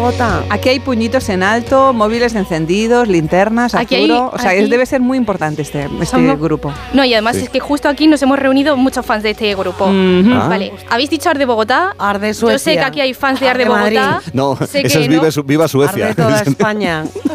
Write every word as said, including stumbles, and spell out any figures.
Bogotá? Aquí hay puñitos en alto, móviles encendidos, linternas, Aquí Arturo. hay- o sea, aquí- es, debe ser muy importante este, este Somos- grupo. No, y además Sí. es que justo aquí nos hemos reunido muchos fans de este grupo. Ujú. Ah. Vale, habéis dicho Ar de Bogotá. Ar de Yo sé Suecia. que aquí hay fans de Ar de Ar de Madrid. Bogotá. No, Sé eso que es no. Viva, Su- Viva Suecia. Ar de toda España.